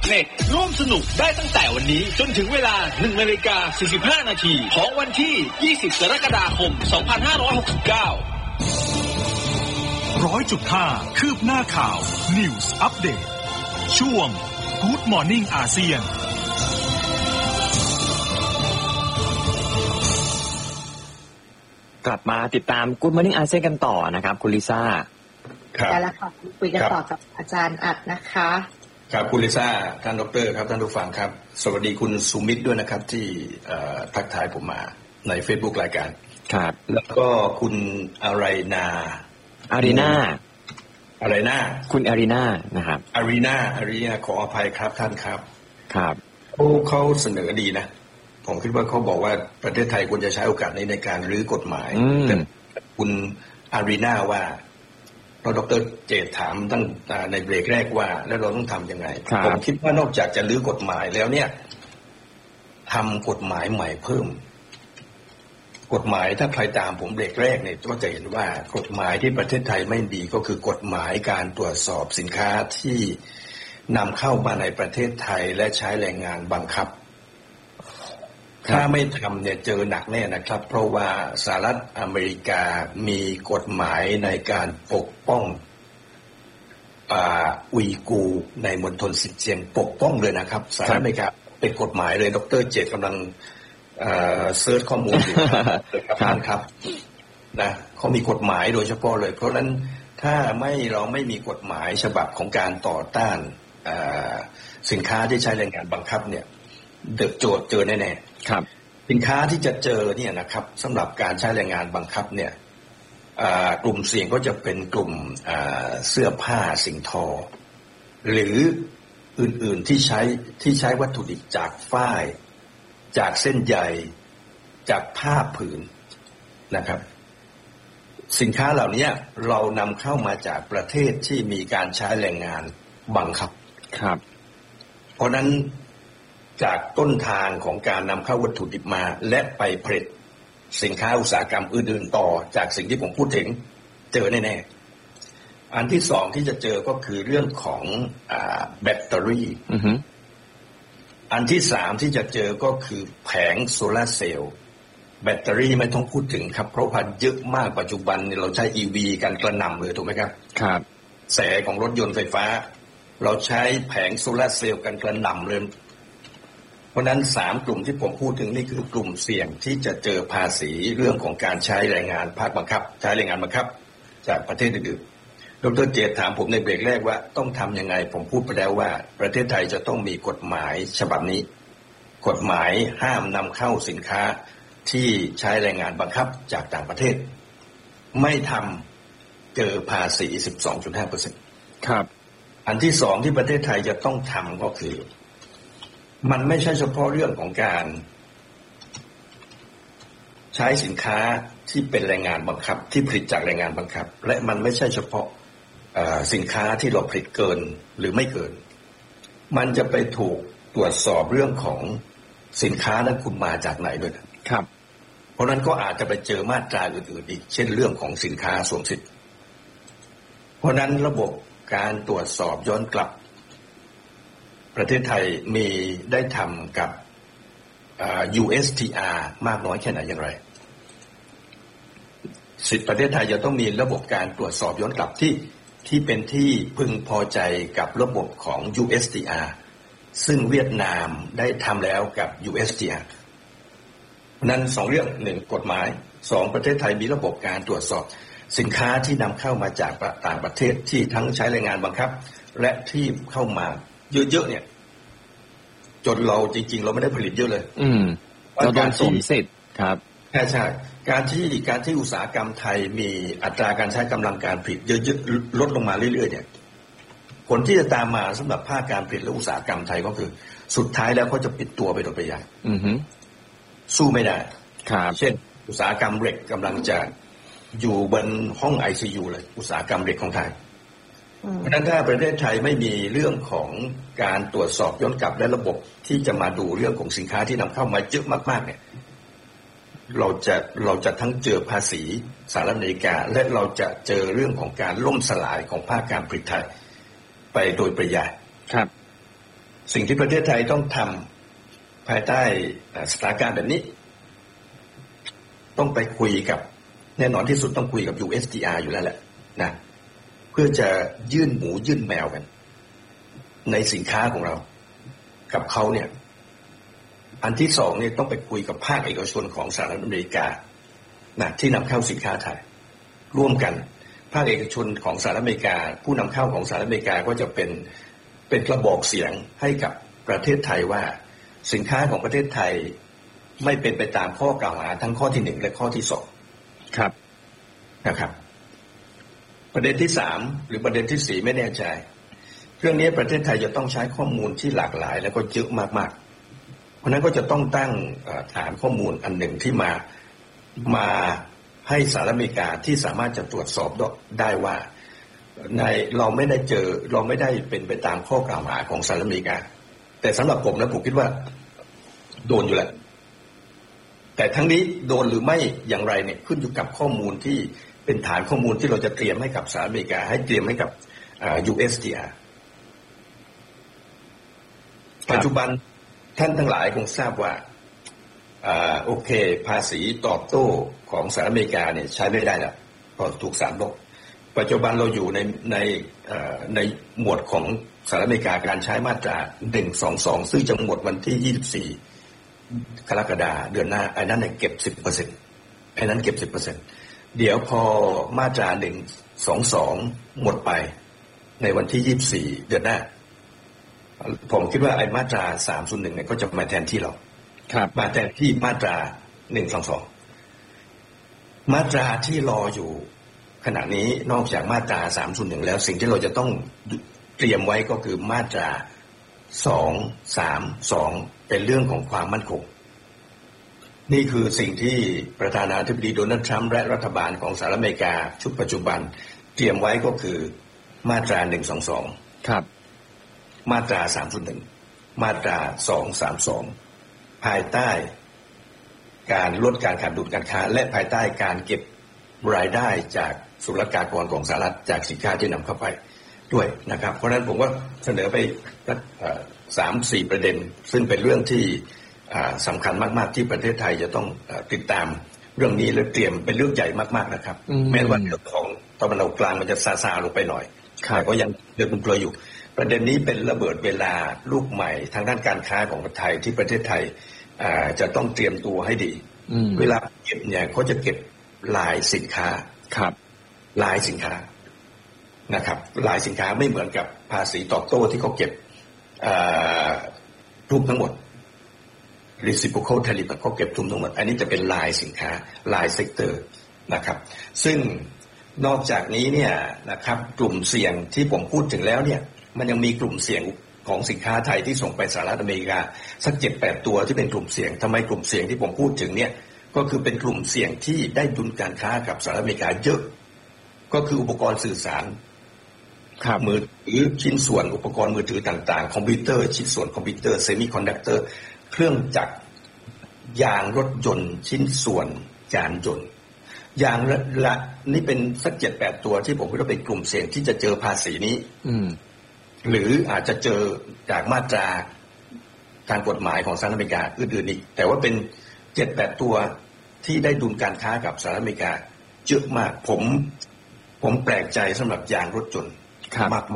Net ร่วมสนุกได้ตั้งแต่วันนี้จนถึงเวลา 1:45 นาทีของวันที่ 20 กรกฎาคม 2569 100.5 คืบหน้าข่าว News Update ช่วง Good Morning อาเซียนกลับมาติดตาม Good Morning อาเซียนกันต่อนะครับคุณลิซ่าครับแล้วค่ะคุยกันต่อกับอาจารย์อัดนะคะครับคุณลิซ่าท่านดร.ครับท่านผู้ฟังครับสวัสดีคุณสุมิตรด้วยนะครับที่ทักทายผมมาใน Facebook รายการครับแล้วก็คุณอะไรนาคุณอารีนานะครับอารีนาขออภัยครับท่านครับครับเขาเสนอดีนะผมคิดว่าเขาบอกว่าประเทศไทยควรจะใช้โอกาสนี้ในการรื้อกฎหมายแต่คุณอารีนาว่าเราดร.เจตถามตั้งในเบรกแรกว่าแล้วเราต้องทำยังไงผมคิดว่านอกจากจะรื้อกฎหมายแล้วเนี่ยทำกฎหมายใหม่เพิ่มกฎหมายถ้าใครตามผมเบรกแรกเนี่ยก็จะเห็นว่ากฎหมายที่ประเทศไทยไม่ดีก็คือกฎหมายการตรวจสอบสินค้าที่นำเข้ามาในประเทศไทยและใช้แรงงานบังคับถ้าไม่ทำเนี่ยเจอหนักแน่นะครับเพราะว่าสหรัฐอเมริกามีกฎหมายในการปกป้องอุยกูร์ในมณฑลซินเจียงปกป้องเลยนะครับสหรัฐอเมริกาเป็นกฎหมายเลยดร.เจตกำลังเซิร์ชข้อมูลอยู่ครับนะเขามีกฎหมายโดยเฉพาะเลยเพราะฉะนั้นถ้าเราไม่มีกฎหมายฉบับของการต่อต้านสินค้าที่ใช้แรงงานบังคับเนี่ยโจทย์เจอแน่ๆครับสินค้าที่จะเจอเนี่ยนะครับสำหรับการใช้แรงงานบังคับเนี่ยกลุ่มเสี่ยงก็จะเป็นกลุ่มเสื้อผ้าสิ่งทอหรืออื่นๆที่ใช้วัตถุดิบจากฝ้ายจากเส้นใยจากผ้าผืนนะครับสินค้าเหล่านี้เรานำเข้ามาจากประเทศที่มีการใช้แรงงานบังคับครับเพราะนั้นจากต้นทางของการนำเข้าวัตถุดิบมาและไปผลิตสินค้าอุตสาหกรรมอื่นๆต่อจากสิ่งที่ผมพูดถึงเจอแน่ๆอันที่สองที่จะเจอก็คือเรื่องของแบตเตอรี่อันที่สามที่จะเจอก็คือแผงโซลาร์เซลล์แบตเตอรี่ไม่ต้องพูดถึงครับเพราะว่าเยอะมากปัจจุบันเราใช้ EV กันกระหน่ำเลยถูกไหมครับครับแสงของรถยนต์ไฟฟ้าเราใช้แผงโซลาร์เซลล์กันกระหน่ำเลยเพราะนั้น3กลุ่มที่ผมพูดถึงนี่คือกลุ่มเสี่ยงที่จะเจอภาษีเรื่องของการใช้แรงงานภาคบังคับใช้แรงงานบังคับจากประเทศอื่นๆดร.เจตถามผมในเบรกแรกว่าต้องทำยังไงผมพูดไปแล้วว่าประเทศไทยจะต้องมีกฎหมายฉบับนี้กฎหมายห้ามนำเข้าสินค้าที่ใช้แรงงานบังคับจากต่างประเทศไม่ทำเจอภาษี 12.5% ครับอันที่สองที่ประเทศไทยจะต้องทำก็คือมันไม่ใช่เฉพาะเรื่องของการใช้สินค้าที่เป็นแรงงานบังคับที่ผลิตจากแรงงานบังคับและมันไม่ใช่เฉพาะสินค้าที่เราผลิตเกินหรือไม่เกินมันจะไปถูกตรวจสอบเรื่องของสินค้านั้นคุณมาจากไหนด้วยครับเพราะนั้นก็อาจจะไปเจอมาตราอื่นๆอีกเช่นเรื่องของสินค้าสวมสิทธิ์เพราะนั้นระบบการตรวจสอบย้อนกลับประเทศไทยมีได้ทำกับUSTR มากน้อยแค่ไหนอย่างไรสิทธิประเทศไทยจะต้องมีระบบการตรวจสอบย้อนกลับที่เป็นที่พึงพอใจกับระบบของ USTR ซึ่งเวียดนามได้ทำแล้วกับ USTR นั้น2เรื่อง1กฎหมาย2ประเทศไทยมีระบบการตรวจสอบสินค้าที่นำเข้ามาจากต่างประเทศที่ทั้งใช้แรงงานบังคับและที่เข้ามาเยอะๆเนี่ยจนเราจริงๆเราไม่ได้ผลิตเยอะเลยเราโดนสวมสิทธิ์ครับใช่การที่อุตสาหกรรมไทยมีอัตราการใช้กำลังการผลิตเยอะๆลดลงมาเรื่อยๆเนี่ยผลที่จะตามมาสำหรับภาคการผลิตและอุตสาหกรรมไทยก็คือสุดท้ายแล้วเขาจะปิดตัวไปโดยปริยายสู้ไม่ได้ครับเช่นอุตสาหกรรมเหล็กกำลังจะอยู่บนห้อง ICU เลยอุตสาหกรรมเหล็กของไทยเพราะฉะนั้นถ้าประเทศไทยไม่มีเรื่องของการตรวจสอบย้อนกลับและระบบที่จะมาดูเรื่องของสินค้าที่นำเข้ามาเยอะมากๆเนี่ยเราจะทั้งเจอภาษีสหรัฐอเมริกาและเราจะเจอเรื่องของการล่มสลายของภาคการผลิตไทยไปโดยปริยายครับสิ่งที่ประเทศไทยต้องทำภายใต้สถานการณ์แบบนี้ต้องไปคุยกับแน่นอนที่สุดต้องคุยกับ USTR อยู่แล้วแหละนะเพื่อจะยื่นหมูยื่นแมวกันในสินค้าของเรากับเขาเนี่ยอันที่สองเนี่ยต้องไปคุยกับภาคเอกชนของสหรัฐอเมริกานะที่นำเข้าสินค้าไทยร่วมกันภาคเอกชนของสหรัฐอเมริกาผู้นำเข้าของสหรัฐอเมริกาก็จะเป็นกระบอกเสียงให้กับประเทศไทยว่าสินค้าของประเทศไทยไม่เป็นไปตามข้อกล่าวหาทั้งข้อที่1และข้อที่2ครับนะครับประเด็นที่3หรือประเด็นที่4ไม่แน่ใจเรื่องนี้ประเทศไทยจะต้องใช้ข้อมูลที่หลากหลายแล้วก็เยอะมากๆเพราะนั้นก็จะต้องตั้งฐานข้อมูลอันหนึ่งที่มาให้สหรัฐอเมริกาที่สามารถจะตรวจสอบได้ว่าเราไม่ได้เป็นไปตามข้อกล่าวหาของสหรัฐอเมริกาแต่สำหรับผมนะผมคิดว่าโดนอยู่แหละแต่ทั้งนี้โดนหรือไม่อย่างไรเนี่ยขึ้นอยู่กับข้อมูลที่เป็นฐานข้อมูลที่เราจะเตรียมให้กับสหรัฐอเมริกาให้เตรียมให้กับUSTR ปัจจุบันท่านทั้งหลายคงทราบว่าโอเคภาษีตอบโต้ของสหรัฐอเมริกาเนี่ยใช้ไม่ได้แล้วเพราะถูกศาลบอกปัจจุบันเราอยู่ในหมวดของสหรัฐอเมริกาการใช้มาตรา122ซึ่งจะหมดวันที่24กรกฎาคมเดือนหน้าไอ้นั้นเนี่ยเก็บ 10% ไอ้นั้นเก็บ 10% เดี๋ยวพอมาตรา122หมดไปในวันที่24เดือนหน้าผมคิดว่าไอ้มาตรา301เนี่ยก็จะมาแทนที่เรามาแทนที่มาตรา122มาตราที่รออยู่ขณะนี้นอกจากมาตรา301แล้วสิ่งที่เราจะต้องเตรียมไว้ก็คือมาตรา232เป็นเรื่องของความมั่นคงนี่คือสิ่งที่ประธานาธิบดีโดนัลด์ทรัมป์และรัฐบาลของสหรัฐอเมริกาชุดปัจจุบันเตรียมไว้ก็คือมาตรา122ครับมาตรา301มาตรา232ภายใต้การลดการขาดดุลการค้าและภายใต้การเก็บรายได้จากศุลกากรของสหรัฐจากสินค้าที่นำเข้าไปด้วยนะครับเพราะฉะนั้นผมก็เสนอไป3-4 ประเด็นซึ่งเป็นเรื่องที่สำคัญมากๆที่ประเทศไทยจะต้องติดตามเรื่องนี้และเตรียมเป็นเรื่องใหญ่มากๆนะครับแม้ว่าเรื่องของตะวันออกกลางมันจะซาลงไปหน่อยแต่ก็ยังเดินบนเกลืออยู่ประเด็นนี้เป็นระเบิดเวลาลูกใหม่ทางด้านการค้าของประเทศไทยที่ประเทศไทยจะต้องเตรียมตัวให้ดีเวลาเก็บเนี่ยเขาจะเก็บลายสินค้าครับลายสินค้านะครับลายสินค้าไม่เหมือนกับภาษีตอบโต้ที่เขาเก็บทุกทั้งหมด reciprocal tariff เขาเก็บทุกทั้งหมดอันนี้จะเป็นลายสินค้าลายเซกเตอร์นะครับซึ่งนอกจากนี้เนี่ยนะครับกลุ่มเสี่ยงที่ผมพูดถึงแล้วเนี่ยมันยังมีกลุ่มเสี่ยงของสินค้าไทยที่ส่งไปสหรัฐอเมริกาสัก 7-8 ตัวที่เป็นกลุ่มเสี่ยงทำไมกลุ่มเสี่ยงที่ผมพูดถึงเนี่ยก็คือเป็นกลุ่มเสี่ยงที่ได้ดุลการค้ากับสหรัฐอเมริกาเยอะก็คืออุปกรณ์สื่อสารมือถือชิ้นส่วนอุปกรณ์มือถือต่างๆคอมพิวเตอร์ชิ้นส่วนคอมพิวเตอร์เซมิคอนดักเตอร์เครื่องจักรยางรถยนต์ชิ้นส่วนยานยนต์อย่างละนี่เป็นสัก 7-8 ตัวที่ผมคิดว่าเป็นกลุ่มเสี่ยงที่จะเจอภาษีนี้หรืออาจจะเจอจากมาตราทางกฎหมายของสหรัฐอเมริกาอื่นๆอีกแต่ว่าเป็น 7-8 ตัวที่ได้ดุลการค้ากับสหรัฐอเมริกาเยอะมากผมแปลกใจสำหรับยางรถยนต์มาก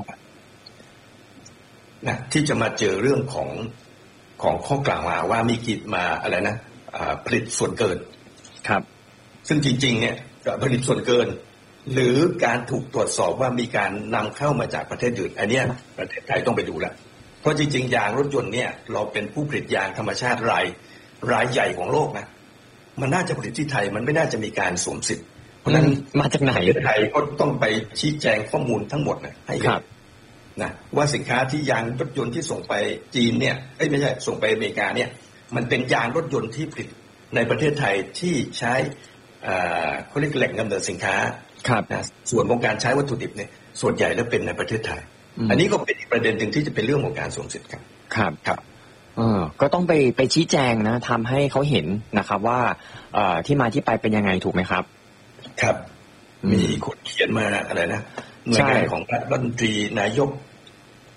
ๆนะที่จะมาเจอเรื่องของข้อกล่าวหาว่ามีกิจมาอะไรนะผลิตส่วนเกินครับซึ่งจริงๆเนี่ยผลิตส่วนเกินหรือการถูกตรวจสอบว่ามีการนำเข้ามาจากประเทศอื่นอันนี้ประเทศไทยต้องไปดูแล้วเพราะจริงๆยางรถยนต์เนี่ยเราเป็นผู้ผลิตยางธรรมชาติรายใหญ่ของโลกนะมันน่าจะผลิตที่ไทยมันไม่น่าจะมีการสวมสิทธิ์เพราะนั้นมาจากไหนไทยก็ต้องไปชี้แจงข้อมูลทั้งหมดนะให้นะว่าสินค้าที่ยางรถยนต์ที่ส่งไปจีนเนี่ยไม่ใช่ส่งไปอเมริกาเนี่ยมันเป็นยางรถยนต์ที่ผลิตในประเทศไทยที่ใช้เขาเรียกแหล่งกำเนิดสินค้านะส่วนของการใช้วัตถุดิบเนี่ยส่วนใหญ่แล้วเป็นในประเทศไทยอันนี้ก็เป็นอีกประเด็นหนึ่งที่จะเป็นเรื่องของการสวมสิทธิ์ครับก็ต้องไปชี้แจงนะทำให้เขาเห็นนะครับว่าที่มาที่ไปเป็นยังไงถูกไหมครับครับมีคนเขียนมาอะไรนะหน่วยงานของรัฐมนตรีนายก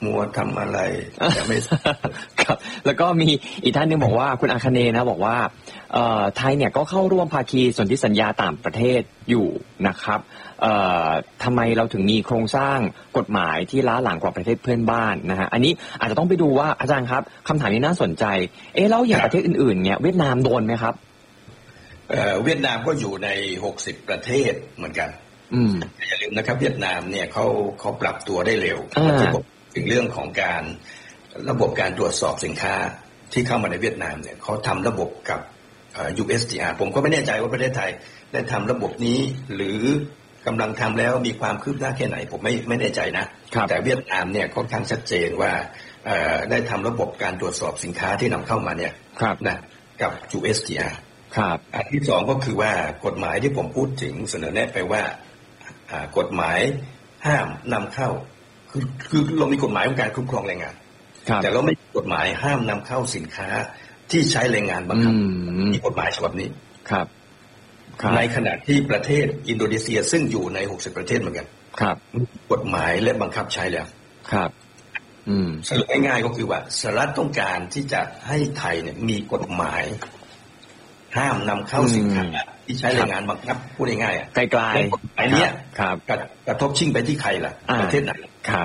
มัวทำอะไรแต่ไม่ครับแล้วก็มีอีกท่านหนึงบอกว่าคุณอาคเนนะบอกว่าไทยเนี่ยก็เข้าร่วมภาคีสนธิสัญญาต่างประเทศอยู่นะครับทำไมเราถึงมีโครงสร้างกฎหมายที่ล้าหลังกว่าประเทศเพื่อนบ้านนะฮะอันนี้อาจจะต้องไปดูว่าอาจารย์ครับคำถามนี้น่าสนใจแล้วอย่างประเทศอื่นๆเนี่ยเวียดนามโดนไหมครับเวียดนามก็อยู่ใน60ประเทศเหมือนกันอย่าลืมนะครับเวียดนามเนี่ยเขาปรับตัวได้เร็วถึงเรื่องของการระบบการตรวจสอบสินค้าที่เข้ามาในเวียดนามเนี่ยเขาทำระบบกับUSTR ผมก็ไม่แน่ใจว่าประเทศไทยได้ทำระบบนี้หรือกำลังทำแล้วมีความคืบหน้าแค่ไหนผมไม่แน่ใจนะแต่เวียดนามเนี่ยค่อนข้างชัดเจนว่าได้ทำระบบการตรวจสอบสินค้าที่นำเข้ามาเนี่ยนะกับ USTR อันที่สองก็คือว่ากฎหมายที่ผมพูดถึงเสนอแนะไปว่ากฎหมายห้ามนำเข้าคือเรามีกฎหมายของการคุ้มครองแรงงานแต่เราไม่มีกฎหมายห้ามนำเข้าสินค้าที่ใช้แรงงานบังคับมีกฎหมายฉบับนี้ในขณะที่ประเทศอินโดนีเซียซึ่งอยู่ใน60ประเทศเหมือนกันกฎหมายและบังคับใช้แล้วสรุปง่ายๆก็คือว่าสหรัฐต้องการที่จะให้ไทยเนี่ยมีกฎหมายห้ามนำเข้าสินค้าที่ใช้แรงงานบังคับพูดง่ายๆไกลๆอันนี้กระทบชิ่งไปที่ใครล่ะประเทศไหน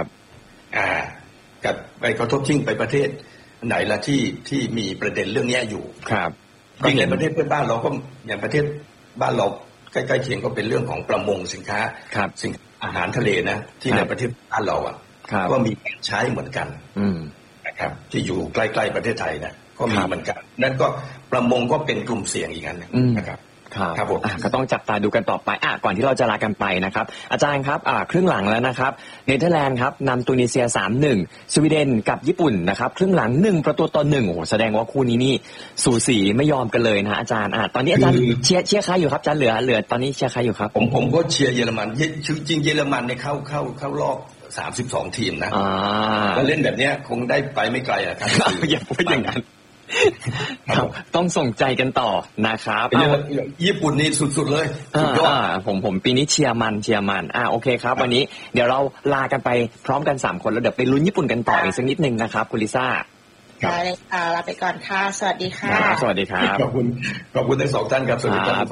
กับไปกระทบชิ่งไปประเทศไหนล่ะที่มีประเด็นเรื่องนี้อยู่จริงในประเทศเพื่อนบ้านเราก็อย่างประเทศบ้านเราใกล้ๆเคียงก็เป็นเรื่องของประมงสินค้าสิ่งอาหารทะเลนะที่ในประเทศบ้านเราก็มีการใช้เหมือนกันนะครับที่อยู่ใกล้ๆประเทศไทยนะก็มีเหมือนกันนั่นก็ประมงก็เป็นกลุ่มเสี่ยงอีกอันนึงนะครับครับผมก็ต้องจับตาดูกันต่อไปก่อนที่เราจะลากันไปนะครับอาจารย์ครับครึ่งหลังแล้วนะครับเนเธอร์แลนด์ครับนำตูนิเซีย 3-1 สวีเดนกับญี่ปุ่นนะครับครึ่งหลัง1-1โอ้โหแสดงว่าคู่นี้นี่สูสีไม่ยอมกันเลยนะอาจารย์ตอนนี้อาจารย์เชียร์ใครอยู่ครับอาจารย์เหลือตอนนี้เชียร์ใครอยู่ครับผมก็เชียร์เยอรมันจริงเยอรมันเนี่ยเข้ารอบ32ทีมนะถ้าเล่นแบบนี้คงได้ไปไม่ไกลครับอย่าพูดอย่างนั้นต้องส่งใจกันต่อนะครับญี่ปุ่นนี่สุดๆเลยสุดยอดผมปีนี้เชียร์มันโอเคครับวันนี้เดี๋ยวเราลากันไปพร้อมกัน3คนแล้วเดี๋ยวไปลุ้นญี่ปุ่นกันต่ออีกสักนิดนึงนะครับคุณลิซ่าได้เลยลาไปก่อนค่ะสวัสดีค่ะสวัสดีครับขอบคุณทั้งสองท่านครับสวัสดีครับ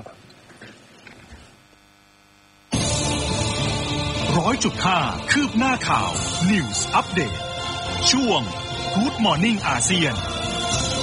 100.5 คืบหน้าข่าว News Update ช่วง Good Morning อาเซียน